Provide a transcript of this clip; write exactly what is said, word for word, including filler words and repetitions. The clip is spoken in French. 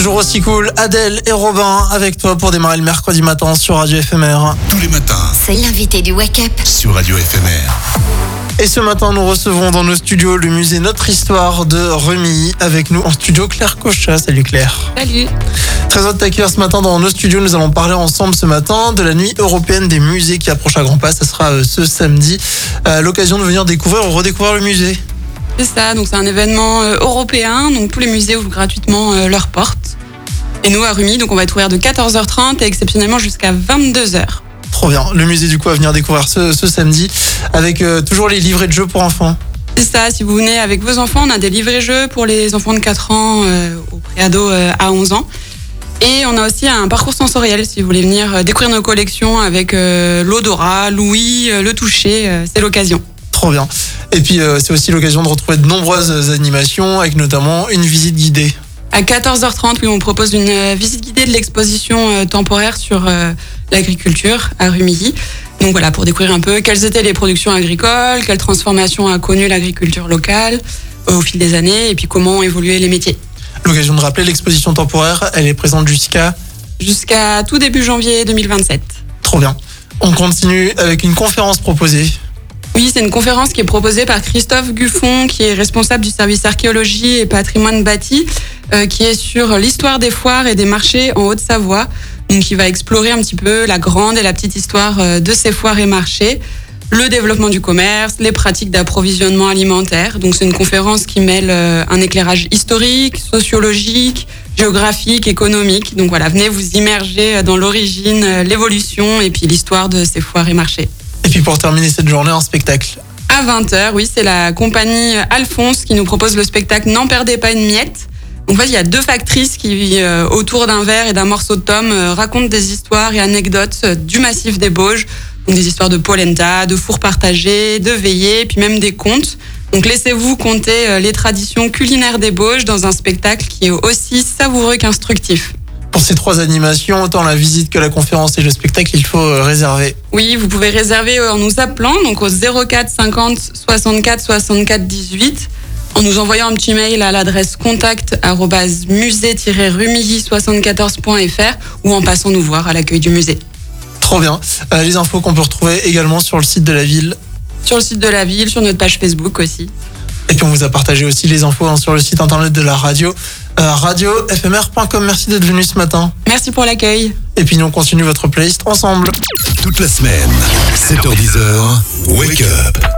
Toujours aussi cool, Adèle et Robin avec toi pour démarrer le mercredi matin sur Radio F M R. Tous les matins, C'est l'invité du Wake Up. sur Radio F M R. Et ce matin, nous recevons dans nos studios le musée Notre Histoire de Remilly. Avec nous en studio, Claire Cochat. Salut Claire. Salut. Très heureux de t'accueillir ce matin dans nos studios. Nous allons parler ensemble ce matin de la nuit européenne des musées qui approche à grands pas. Ça sera euh, ce samedi. Euh, l'occasion de venir découvrir ou redécouvrir le musée. C'est ça, donc c'est un événement euh, européen, donc tous les musées ouvrent gratuitement euh, leurs portes. Et nous à Remilly, donc on va être ouvert de quatorze heures trente et exceptionnellement jusqu'à vingt-deux heures. Trop bien. Le musée du coup à venir découvrir ce, ce samedi avec euh, toujours les livrets de jeux pour enfants. C'est ça, si vous venez avec vos enfants, on a des livrets-jeux pour les enfants de quatre ans euh, au préado euh, à onze ans. Et on a aussi un parcours sensoriel si vous voulez venir euh, découvrir nos collections avec euh, l'odorat, l'ouïe, euh, le toucher, euh, c'est l'occasion. Trop bien. Et puis euh, c'est aussi l'occasion de retrouver de nombreuses animations avec notamment une visite guidée. À quatorze heures trente, oui, on propose une euh, visite guidée de l'exposition euh, temporaire sur euh, l'agriculture à Remilly. Donc voilà, pour découvrir un peu quelles étaient les productions agricoles, quelles transformations a connu l'agriculture locale euh, au fil des années et puis comment ont évolué les métiers. L'occasion de rappeler l'exposition temporaire, elle est présente jusqu'à... Jusqu'à tout début janvier deux mille vingt-sept. Trop bien. On continue avec une conférence proposée. Oui, c'est une conférence qui est proposée par Christophe Guffon, qui est responsable du service archéologie et patrimoine bâti, euh, qui est sur l'histoire des foires et des marchés en Haute-Savoie. Donc, il va explorer un petit peu la grande et la petite histoire euh, de ces foires et marchés, le développement du commerce, les pratiques d'approvisionnement alimentaire. Donc, c'est une conférence qui mêle euh, un éclairage historique, sociologique, géographique, économique. Donc voilà, venez vous immerger dans l'origine, euh, l'évolution et puis l'histoire de ces foires et marchés. Et puis pour terminer cette journée, un spectacle. À vingt heures, oui, c'est la compagnie Alphonse qui nous propose le spectacle N'en perdez pas une miette. Donc, en fait, il y a deux factrices qui, euh, autour d'un verre et d'un morceau de tome, euh, racontent des histoires et anecdotes euh, du massif des Bauges. Donc, des histoires de polenta, de fours partagés, de veillées, puis même des contes. Donc, laissez-vous conter euh, les traditions culinaires des Bauges dans un spectacle qui est aussi savoureux qu'instructif. Pour ces trois animations, autant la visite que la conférence et le spectacle, il faut euh, réserver. Oui, vous pouvez réserver en nous appelant donc au zéro quatre cinquante soixante-quatre soixante-quatre dix-huit, en nous envoyant un petit mail à l'adresse contact arobase musée tiret remilly soixante-quatorze point f r ou en passant nous voir à l'accueil du musée. Trop bien. Euh, les infos qu'on peut retrouver également sur le site de la ville. Sur le site de la ville, sur notre page Facebook aussi. Et puis on vous a partagé aussi les infos hein, sur le site internet de la radio, euh, radio f m r point com. Merci d'être venu ce matin. Merci pour l'accueil. Et puis nous on continue votre playlist ensemble. Toute la semaine, sept heures dix, Wake Up.